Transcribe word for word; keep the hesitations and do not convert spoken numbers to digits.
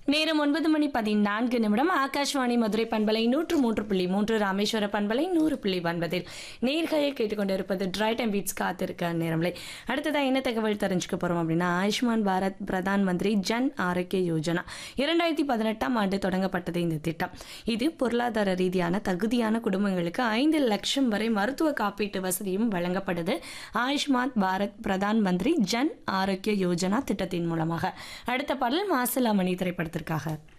நேரம் ஒன்பது மணி பதினான்கு நிமிடம். ஆகாஷ்வாணி மதுரை பண்பலை நூற்று மூன்று புள்ளி மூன்று, ராமேஸ்வர பண்பலை நூறு புள்ளி ஒன்பதில் நேர்களில் கேட்டுக்கொண்டிருப்பது ட்ரை டைம் பீட்ஸ் காத்திருக்க நேரம்லை. அடுத்ததாக என்ன தகவல் தெரிஞ்சுக்க போகிறோம் அப்படின்னா, ஆயுஷ்மான் பாரத் பிரதான் மந்திரி ஜன் ஆரோக்கிய யோஜனா இரண்டாயிரத்தி பதினெட்டாம் ஆண்டு தொடங்கப்பட்டது இந்த திட்டம். இது பொருளாதார ரீதியான தகுதியான குடும்பங்களுக்கு ஐந்து லட்சம் வரை மருத்துவ காப்பீட்டு வசதியும் வழங்கப்படுது. ஆயுஷ்மான் பாரத் பிரதான் மந்திரி ஜன் ஆரோக்கிய யோஜனா திட்டத்தின் மூலமாக. அடுத்த பாடல் மாசிலாமணி திரைப்படத்திற்காக.